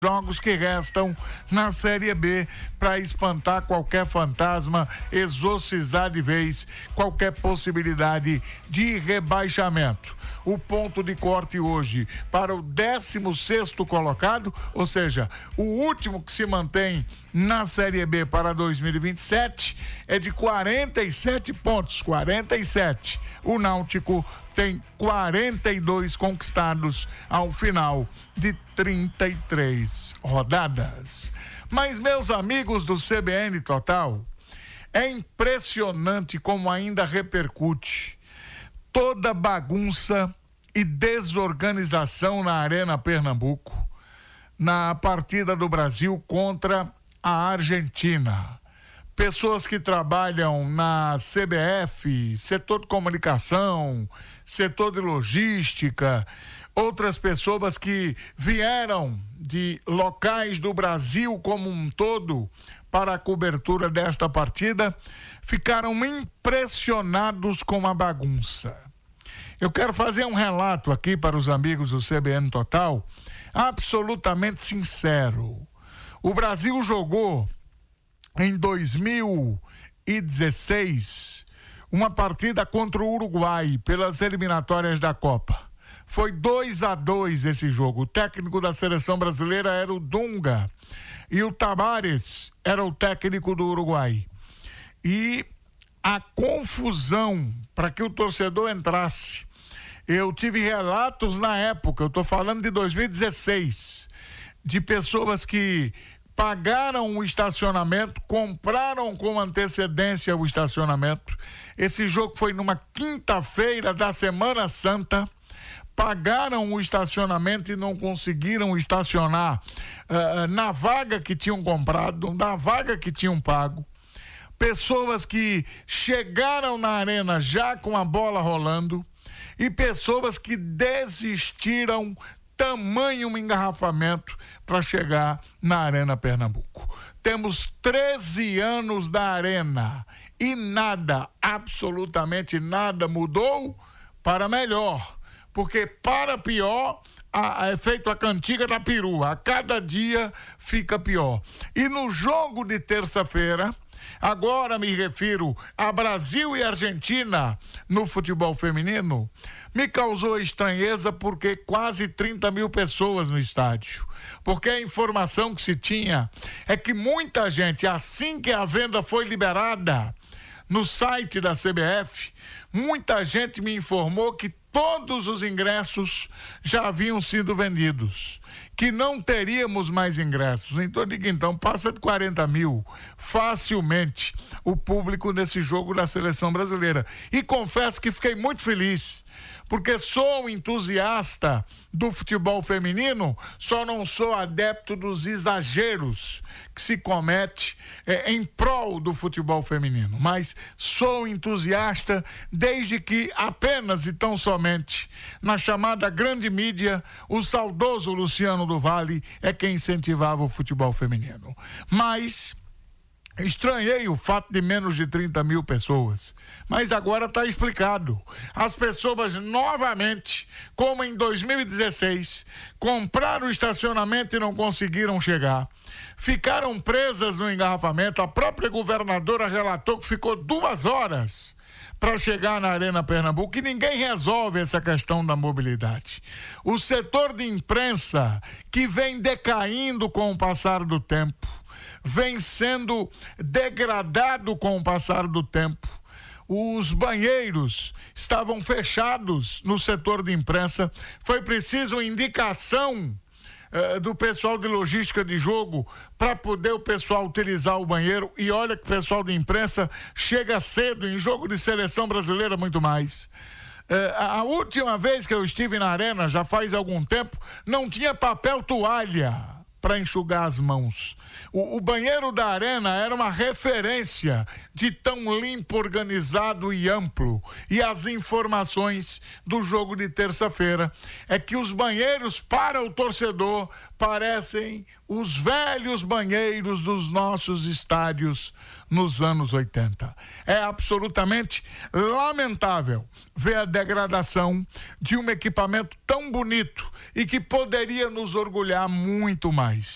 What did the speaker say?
jogos que restam na Série B para espantar qualquer fantasma, exorcizar de vez qualquer possibilidade de rebaixamento. O ponto de corte hoje para o 16º colocado, ou seja, o último que se mantém na Série B para 2027 é de 47 pontos, 47. O Náutico tem 42 conquistados ao final de 33 rodadas. Mas, meus amigos do CBN Total, é impressionante como ainda repercute toda bagunça e desorganização na Arena Pernambuco na partida do Brasil contra a Argentina. Pessoas que trabalham na CBF, setor de comunicação, setor de logística, outras pessoas que vieram de locais do Brasil como um todo para a cobertura desta partida, ficaram impressionados com a bagunça. Eu quero fazer um relato aqui para os amigos do CBN Total, absolutamente sincero. O Brasil jogou em 2016 uma partida contra o Uruguai pelas eliminatórias da Copa. Foi 2-2 esse jogo. O técnico da seleção brasileira era o Dunga e o Tavares era o técnico do Uruguai. E a confusão para que o torcedor entrasse. Eu tive relatos na época, eu estou falando de 2016, de pessoas que pagaram o estacionamento, compraram com antecedência o estacionamento. Esse jogo foi numa quinta-feira da Semana Santa. Pagaram o estacionamento e não conseguiram estacionar na vaga que tinham comprado, na vaga que tinham pago. Pessoas que chegaram na arena já com a bola rolando e pessoas que desistiram, tamanho engarrafamento para chegar na Arena Pernambuco. Temos 13 anos da Arena e nada, absolutamente nada mudou para melhor, porque para pior é feito a cantiga da perua, a cada dia fica pior. E no jogo de terça-feira, agora me refiro a Brasil e Argentina no futebol feminino, me causou estranheza porque quase 30 mil pessoas no estádio. Porque a informação que se tinha é que muita gente, assim que a venda foi liberada no site da CBF, muita gente me informou que todos os ingressos já haviam sido vendidos, que não teríamos mais ingressos. Então eu digo, então, passa de 40 mil facilmente o público nesse jogo da seleção brasileira. E confesso que fiquei muito feliz, porque sou entusiasta do futebol feminino, só não sou adepto dos exageros que se comete em prol do futebol feminino, mas sou entusiasta desde que apenas e tão somente na chamada grande mídia, o saudoso Luciano do Vale é quem incentivava o futebol feminino. Mas estranhei o fato de menos de 30 mil pessoas, mas agora está explicado. As pessoas novamente, como em 2016, compraram o estacionamento e não conseguiram chegar. Ficaram presas no engarrafamento. A própria governadora relatou que ficou 2 horas para chegar na Arena Pernambuco e ninguém resolve essa questão da mobilidade. O setor de imprensa, que vem decaindo com o passar do tempo, vem sendo degradado com o passar do tempo. Os banheiros estavam fechados no setor de imprensa. Foi preciso indicação do pessoal de logística de jogo para poder o pessoal utilizar o banheiro. E olha que o pessoal de imprensa chega cedo, em jogo de seleção brasileira muito mais. A última vez que eu estive na arena, já faz algum tempo, não tinha papel toalha para enxugar as mãos. O banheiro da arena era uma referência de tão limpo, organizado e amplo. E as informações do jogo de terça-feira é que os banheiros para o torcedor parecem os velhos banheiros dos nossos estádios nos anos 80. É absolutamente lamentável ver a degradação de um equipamento tão bonito e que poderia nos orgulhar muito mais.